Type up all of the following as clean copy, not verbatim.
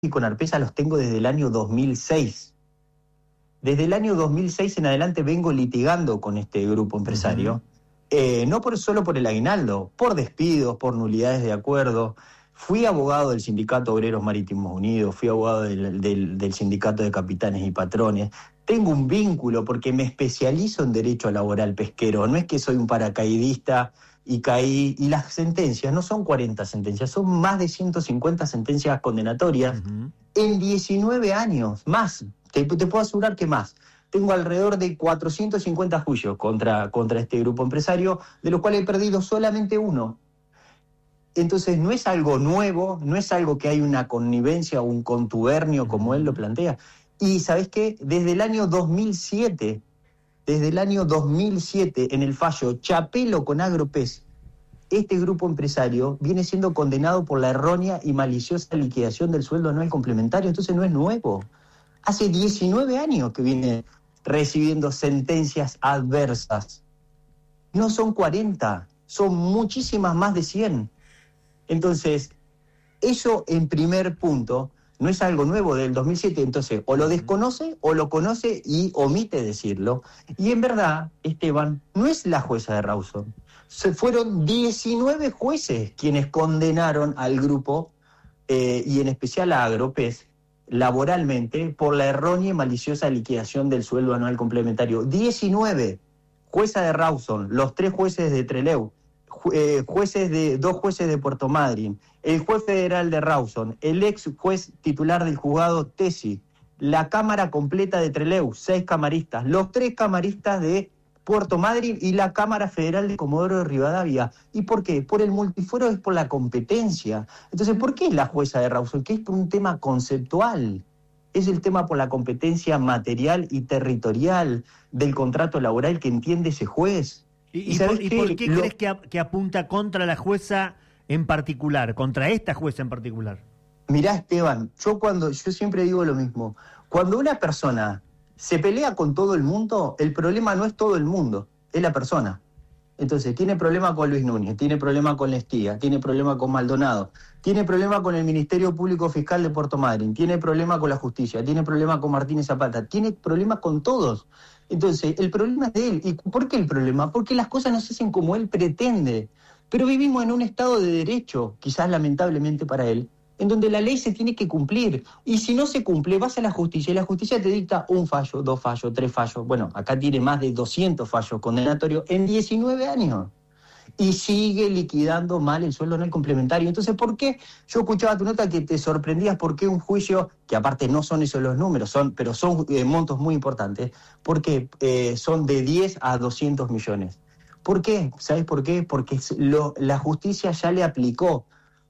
y con Arpesa los tengo desde el año 2006. Desde el año 2006 en adelante vengo litigando con este grupo empresario, no solo por el aguinaldo, por despidos, por nulidades de acuerdo. Fui abogado del Sindicato Obreros Marítimos Unidos, fui abogado del Sindicato de Capitanes y Patrones. Tengo un vínculo porque me especializo en derecho laboral pesquero. No es que soy un paracaidista y caí. Y las sentencias no son 40 sentencias, son más de 150 sentencias condenatorias en 19 años, más. Te puedo asegurar que más. Tengo alrededor de 450 juicios contra este grupo empresario, de los cuales he perdido solamente uno. Entonces no es algo nuevo, no es algo que hay una connivencia o un contubernio como él lo plantea. Y ¿sabés qué? Desde el año 2007, en el fallo Chapelo con Agropez, este grupo empresario viene siendo condenado por la errónea y maliciosa liquidación del sueldo anual complementario. Entonces no es nuevo. Hace 19 años que viene recibiendo sentencias adversas. No son 40, son muchísimas más de 100. Entonces, eso en primer punto no es algo nuevo del 2007. Entonces, o lo desconoce o lo conoce y omite decirlo. Y en verdad, Esteban, no es la jueza de Rawson. Fueron 19 jueces quienes condenaron al grupo y en especial a Agropez laboralmente por la errónea y maliciosa liquidación del sueldo anual complementario. 19, jueza de Rawson, los 3 jueces de Trelew, 2 jueces de Puerto Madryn, el juez federal de Rawson, el ex juez titular del juzgado Tesi, la cámara completa de Trelew, 6 camaristas, los 3 camaristas de Puerto Madryn y la Cámara Federal de Comodoro de Rivadavia. ¿Y por qué? Por el multifuero, es por la competencia. Entonces, ¿por qué es la jueza de Rawson? Que es por un tema conceptual. Es el tema por la competencia material y territorial del contrato laboral que entiende ese juez. ¿Y por qué crees que apunta contra la jueza en particular, contra esta jueza en particular? Mirá, Esteban, yo siempre digo lo mismo. Cuando una persona se pelea con todo el mundo, el problema no es todo el mundo, es la persona. Entonces, tiene problema con Luis Núñez, tiene problema con Lestía, tiene problema con Maldonado, tiene problema con el Ministerio Público Fiscal de Puerto Madryn, tiene problema con la justicia, tiene problema con Martínez Zapata, tiene problemas con todos. Entonces, el problema es de él. ¿Y por qué el problema? Porque las cosas no se hacen como él pretende. Pero vivimos en un estado de derecho, quizás lamentablemente para él, en donde la ley se tiene que cumplir. Y si no se cumple, vas a la justicia, y la justicia te dicta 1 fallo, 2 fallos, 3 fallos. Bueno, acá tiene más de 200 fallos condenatorios en 19 años. Y sigue liquidando mal el sueldo anual complementario. Entonces, ¿por qué? Yo escuchaba tu nota que te sorprendías por qué un juicio, que aparte no son esos los números, pero son montos muy importantes, porque son de 10 a 200 millones. ¿Por qué? ¿Sabes por qué? Porque la justicia ya le aplicó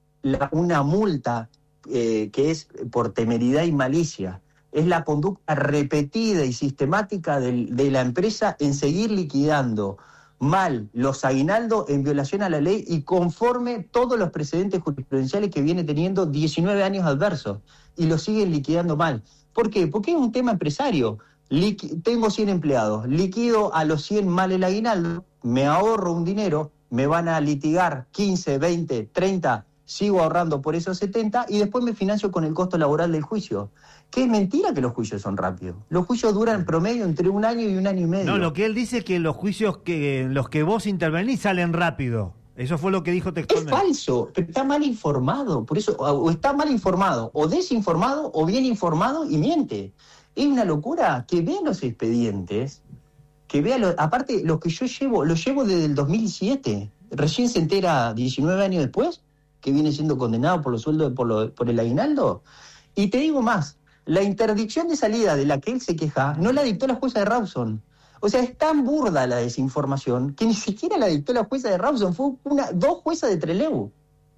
una multa que es por temeridad y malicia. Es la conducta repetida y sistemática de la empresa en seguir liquidando mal los aguinaldos en violación a la ley y conforme todos los precedentes jurisprudenciales que viene teniendo 19 años adversos, y lo siguen liquidando mal. ¿Por qué? Porque es un tema empresario. Tengo 100 empleados, liquido a los 100 mal el aguinaldo, me ahorro un dinero, me van a litigar 15, 20, 30, sigo ahorrando por esos 70 y después me financio con el costo laboral del juicio. Que es mentira que los juicios son rápidos. Los juicios duran en promedio entre 1 año y 1 año y medio. No, lo que él dice es que los juicios en los que vos intervenís salen rápido. Eso fue lo que dijo textualmente. Es falso, pero está mal informado. Por eso, o está mal informado, o desinformado, o bien informado y miente. Es una locura. Que vean los expedientes, que vean aparte, lo que yo lo llevo desde el 2007. Recién se entera 19 años después que viene siendo condenado por los sueldos, por el aguinaldo. Y te digo más, la interdicción de salida de la que él se queja no la dictó la jueza de Rawson. O sea, es tan burda la desinformación que ni siquiera la dictó la jueza de Rawson, fue 2 juezas de Trelew.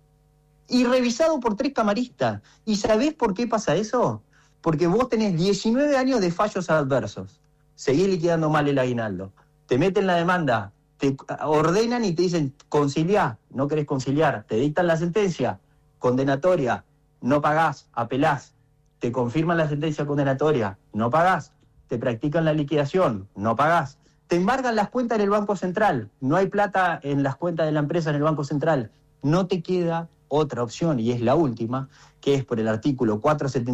Y revisado por 3 camaristas. ¿Y sabés por qué pasa eso? Porque vos tenés 19 años de fallos adversos. Seguís liquidando mal el aguinaldo. Te meten la demanda, te ordenan y te dicen, conciliá, no querés conciliar. Te dictan la sentencia condenatoria, no pagás, apelás. Te confirman la sentencia condenatoria, no pagás. Te practican la liquidación, no pagás. Te embargan las cuentas en el Banco Central, no hay plata en las cuentas de la empresa en el Banco Central. No te queda otra opción, y es la última, que es por el artículo 470